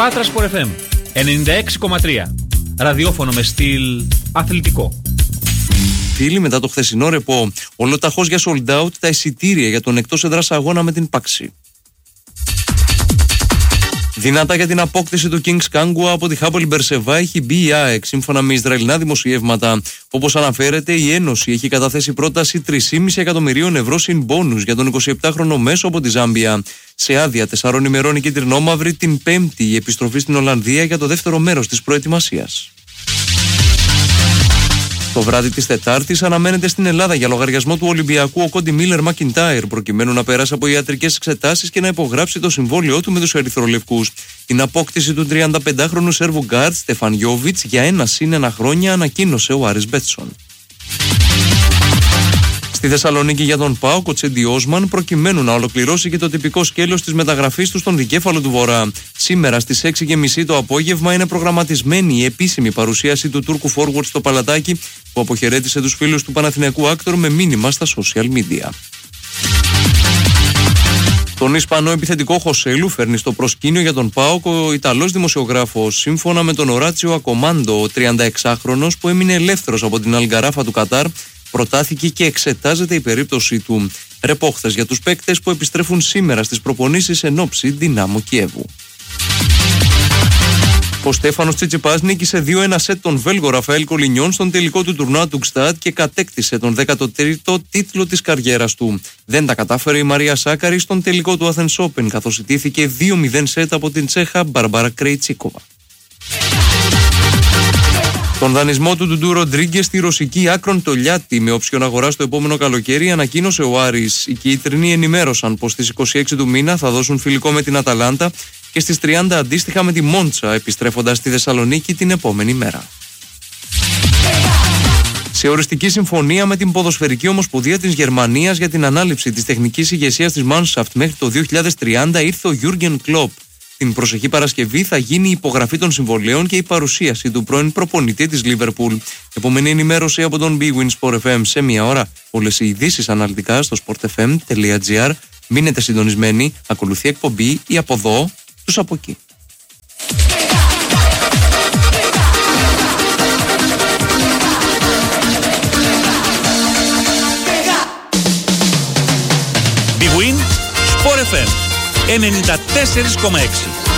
Πάτρα Sport FM 96,3. Ραδιόφωνο με στυλ αθλητικό. Φίλοι, μετά το χθεσινό ρεπό, ολοταχώς για sold out τα εισιτήρια για τον εκτός έδρας αγώνα με την Πάξη. Δυνατά για την απόκτηση του Kings Kangua από τη Hapoel Beersheva έχει μπει η ΑΕΚ, σύμφωνα με Ισραηλινά δημοσιεύματα. Όπως αναφέρεται, η Ένωση έχει καταθέσει πρόταση 3,5 εκατομμυρίων ευρώ συν μπόνους για τον 27χρονο μέσο από τη Ζάμπια. Σε άδεια 4 ημερών η κίτρινόμαυρη την Πέμπτη η επιστροφή στην Ολλανδία για το δεύτερο μέρος της προετοιμασίας. Το βράδυ της Τετάρτης αναμένεται στην Ελλάδα για λογαριασμό του Ολυμπιακού ο Κόντι Μίλερ Μακιντάιρ, προκειμένου να περάσει από ιατρικές εξετάσεις και να υπογράψει το συμβόλαιό του με τους ερυθρολευκούς. Την απόκτηση του 35χρονου Σέρβου γκάρτ Στεφαν Γιόβιτς για 1+1 χρόνια ανακοίνωσε ο Άρης Μπέτσον. Στη Θεσσαλονίκη για τον ΠΑΟΚ ο Τσέντι Όσμαν, προκειμένου να ολοκληρώσει και το τυπικό σκέλος της μεταγραφής του στον δικέφαλο του Βορρά. Σήμερα στις 6:30 το απόγευμα είναι προγραμματισμένη η επίσημη παρουσίαση του Τούρκου forward στο Παλατάκι, που αποχαιρέτησε τους φίλους του Παναθηναϊκού Άκτορ με μήνυμα στα social media. Τον Ισπανό επιθετικό Χωσέλου φέρνει στο προσκήνιο για τον ΠΑΟΚ ο Ιταλός δημοσιογράφος. Σύμφωνα με τον Οράτσιο Ακομάντο, ο 36χρονος που έμεινε ελεύθερος από την Αλγκαράφα του Κατάρ, προτάθηκε και εξετάζεται η περίπτωσή του. Ρεπό χθες για τους παίκτες που επιστρέφουν σήμερα στις προπονήσεις εν ώψη Δυνάμο Κιέβου. Ο Στέφανος Τσιτσιπάς νίκησε 2-1 σετ τον Βέλγο Ραφαέλ Κολινιόν στον τελικό του τουρνουά του Gstaad και κατέκτησε τον 13ο τίτλο της καριέρας του. Δεν τα κατάφερε η Μαρία Σάκαρη στον τελικό του Athens Open, καθώς ιτήθηκε 2-0 σετ από την Τσέχα Μπαρμπάρα Κρέιτσίκοβα. Τον δανεισμό του Ντουντού Ροντρίγκες στη ρωσική Άκρον Τολιάτη με όψιον αγορά στο επόμενο καλοκαίρι ανακοίνωσε ο Άρης. Οι κίτρινοι ενημέρωσαν πως στις 26 του μήνα θα δώσουν φιλικό με την Αταλάντα και στις 30 αντίστοιχα με τη Μόντσα, επιστρέφοντας στη Θεσσαλονίκη την επόμενη μέρα. Σε οριστική συμφωνία με την Ποδοσφαιρική Ομοσπονδία της Γερμανίας για την ανάληψη της τεχνικής ηγεσίας της Mannschaft μέχρι το 2030 ήρθε ο Jürgen Klopp. Την προσεχή Παρασκευή θα γίνει η υπογραφή των συμβολέων και η παρουσίαση του πρώην προπονητή της Liverpool. Επόμενη ενημέρωση από τον Bwin Sport FM σε μία ώρα. Όλες οι ειδήσεις αναλυτικά στο sportfm.gr. Μείνετε συντονισμένοι. Ακολουθεί εκπομπή ή από εδώ, τους από εκεί. Bwin Sport FM 94,6.